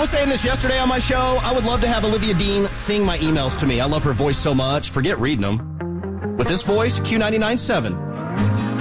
was saying this yesterday on my show. I would love to have Olivia Dean sing my emails to me. I love her voice so much. Forget reading them. With this voice, Q99.7.